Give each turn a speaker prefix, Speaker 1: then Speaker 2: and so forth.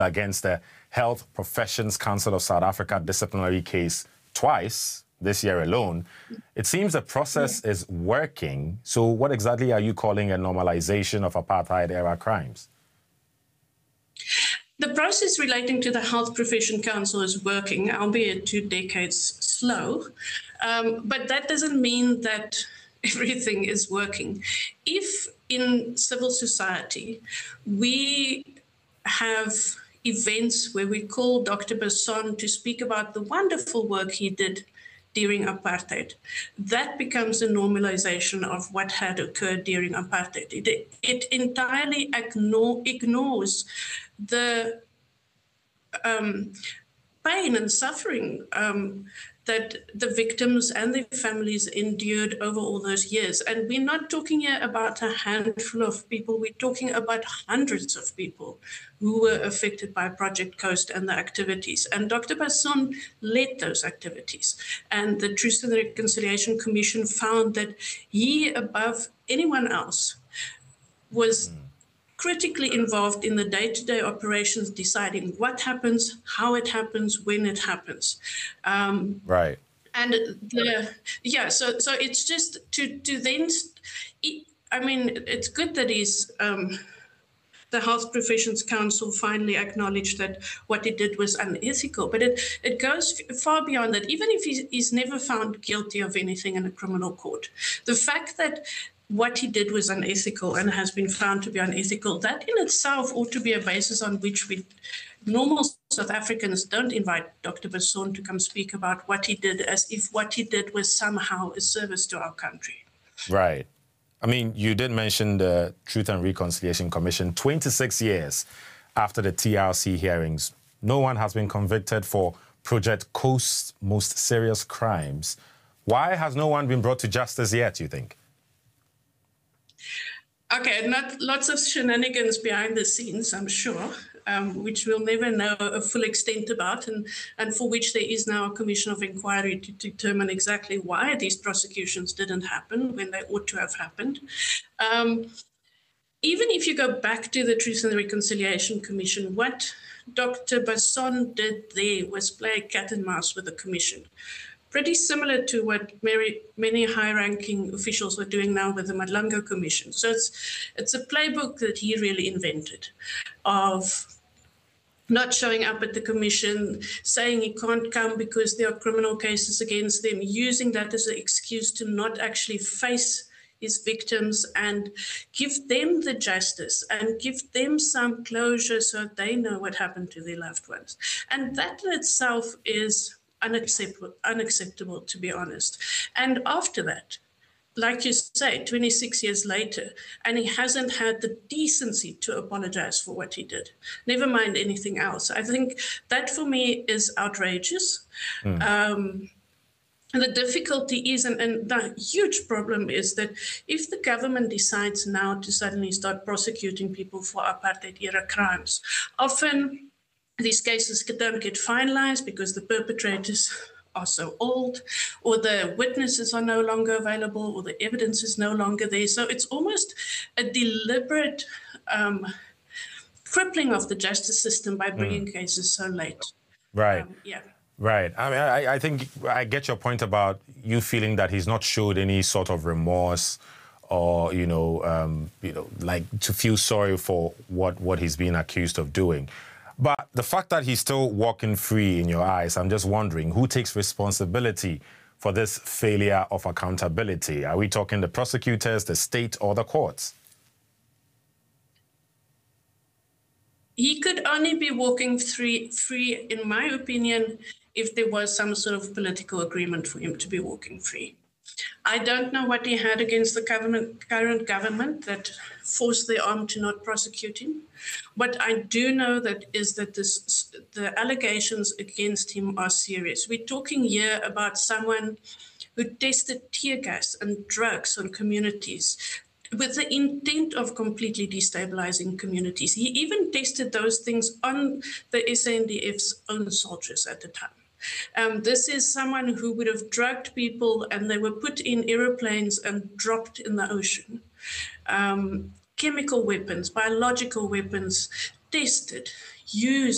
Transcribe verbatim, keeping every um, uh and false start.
Speaker 1: against the Health Professions Council of South Africa disciplinary case twice this year alone. It seems the process yeah. is working. So what exactly are you calling a normalization of apartheid-era crimes?
Speaker 2: The process relating to the Health Profession Council is working, albeit two decades slow. Um, but that doesn't mean that everything is working. If in civil society we have events where we call Doctor Basson to speak about the wonderful work he did during apartheid, that becomes a normalization of what had occurred during apartheid. It, it entirely ignore, ignores the um, pain and suffering um, that the victims and their families endured over all those years. And we're not talking here about a handful of people, we're talking about hundreds of people who were affected by Project Coast and the activities. And Doctor Basson led those activities. And the Truth and Reconciliation Commission found that he, above anyone else, was critically involved in the day-to-day operations, deciding what happens, how it happens, when it happens. Um,
Speaker 1: right.
Speaker 2: And the, yeah, so so it's just to to then, I mean, it's good that he's um, the Health Professions Council finally acknowledged that what he did was unethical, but it it goes far beyond that. Even if he's, he's never found guilty of anything in a criminal court, the fact that what he did was unethical and has been found to be unethical, that in itself ought to be a basis on which we, normal South Africans, don't invite Doctor Basson to come speak about what he did as if what he did was somehow a service to our country.
Speaker 1: Right. I mean, you did mention the Truth and Reconciliation Commission. twenty-six years after the T R C hearings, no one has been convicted for Project Coast's most serious crimes. Why has no one been brought to justice yet, you think?
Speaker 2: Okay, not lots of shenanigans behind the scenes, I'm sure, um, which we'll never know a full extent about, and, and for which there is now a commission of inquiry to determine exactly why these prosecutions didn't happen when they ought to have happened. Um, even if you go back to the Truth and Reconciliation Commission, what Doctor Basson did there was play cat and mouse with the commission. Pretty similar to what many, many high-ranking officials are doing now with the Madlanga Commission. So it's, it's a playbook that he really invented of not showing up at the commission, saying he can't come because there are criminal cases against them, using that as an excuse to not actually face his victims and give them the justice and give them some closure so they know what happened to their loved ones. And that in itself is Unacceptable, unacceptable, to be honest. And after that, like you say, twenty-six years later, and he hasn't had the decency to apologize for what he did, never mind anything else. I think that for me is outrageous. Mm. Um, and the difficulty is, and, and the huge problem is that if the government decides now to suddenly start prosecuting people for apartheid-era crimes, often these cases don't get finalized because the perpetrators are so old, or the witnesses are no longer available, or the evidence is no longer there. So it's almost a deliberate um, crippling of the justice system by bringing mm. cases so late.
Speaker 1: Right.
Speaker 2: Um, yeah.
Speaker 1: Right. I mean, I, I think I get your point about you feeling that he's not showed any sort of remorse or, you know, um, you know, like to feel sorry for what, what he's being accused of doing. But the fact that he's still walking free in your eyes, I'm just wondering, who takes responsibility for this failure of accountability? Are we talking the prosecutors, the state, or the courts?
Speaker 2: He could only be walking free, free, in my opinion, if there was some sort of political agreement for him to be walking free. I don't know what he had against the government, current government that forced their arm to not prosecute him. What I do know that is that this, the allegations against him are serious. We're talking here about someone who tested tear gas and drugs on communities with the intent of completely destabilizing communities. He even tested those things on the S A N D F's own soldiers at the time. Um, this is someone who would have drugged people and they were put in aeroplanes and dropped in the ocean. Um, chemical weapons, biological weapons, tested, used